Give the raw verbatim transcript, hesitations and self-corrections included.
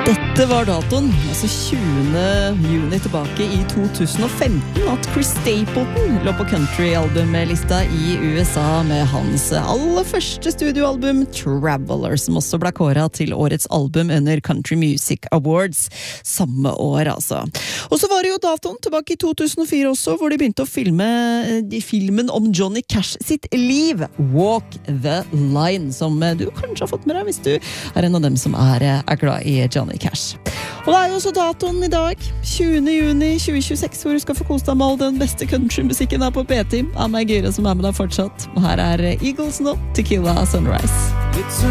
Dette var datoen, altså tjuende juni tilbake i to tusen og femten, at Chris Stapleton lå på country-albumlista i U S A med hans aller første studioalbum Traveler, som også ble kåret til årets album under Country Music Awards samme år, altså. Og så var det jo datoen tilbake i to tusen og fire også, hvor de begynte å filme de filmen om Johnny Cash sitt liv, Walk the Line, som du kanskje har fått med deg hvis du er en av dem som er, er glad i Johnny Cash. Og det er jo også datoen i dag, tjuende juni tjue tjueseks, hvor du skal få kose deg med all den beste countrymusikken her på P-Team. Av meg Gyre som er med deg fortsatt. Og her er Eagles nå, Tequila Sunrise.